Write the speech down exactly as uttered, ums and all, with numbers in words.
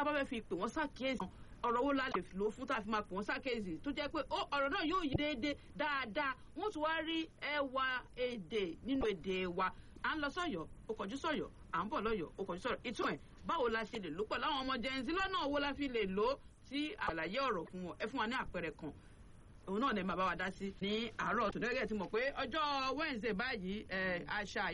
a bá fẹ́ fi pè wọ́n ṣàkíyèsí ọ̀rọ̀ wo la lè lò fún tá a fi máa pè wọ́n ṣàkíyèsí tó jẹ́ pé ọ̀rọ̀ náà yóò yí déédéé dáadáa wọ́n tún wá rí ẹwà èdè nínú èdè wa à ń lọ sọ́yọ́ ó kọjú sọ́yọ́ à ń bọ̀ lọ́yọ́ ó kọjú sọ́yọ́ ìtumọ̀ ẹ̀ báwo la ṣe lè lò pẹ̀lú àwọn ọmọ Gen Z lọ́nà owó la fi lè lò sí àlàyé ọ̀rọ̀ fún wọn ẹ fún wa ní àpẹẹrẹ kan òun náà lè máa bá wa dá sí ní àárọ̀ tó dẹ́gẹ̀ tí mọ̀ pé ọjọ́ Wednesday báyìí àṣà